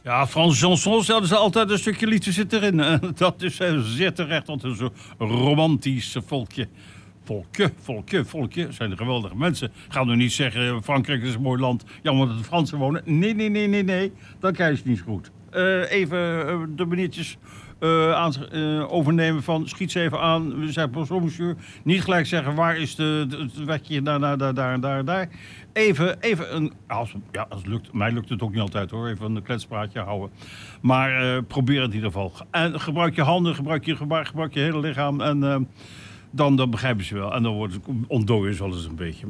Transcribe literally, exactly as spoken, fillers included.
Ja, Franse chansons hadden ze altijd een stukje liefde zit erin. Dat is zeer terecht, want het is een romantisch volkje. Volkje, volkje, volkje. Het zijn geweldige mensen. Ga nu niet zeggen, Frankrijk is een mooi land. Jammer dat de Fransen wonen. Nee, nee, nee, nee, nee. Dan krijg je het niet zo goed. Uh, even uh, de meneertjes uh, aan, uh, overnemen van schiet ze even aan. We zeggen, bonjour monsieur. Niet gelijk zeggen, waar is de, de, het wegje daar, daar, daar, daar, daar, daar. Even, even een... Als, ja, als het lukt. Mij lukt het ook niet altijd hoor. Even een kletspraatje houden. Maar uh, probeer het in ieder geval. En gebruik je handen, gebruik je, gebruik, gebruik je hele lichaam. En uh, dan, dan begrijpen ze wel. En dan wordt het ontdooien ze wel eens een beetje.